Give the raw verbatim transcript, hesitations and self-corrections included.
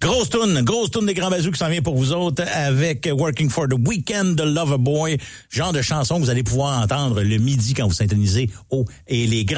Grosse toune, grosse toune des Grands Bazous qui s'en vient pour vous autres avec Working for the Weekend de Loverboy. Genre de chanson que vous allez pouvoir entendre le midi quand vous syntonisez au et les Grands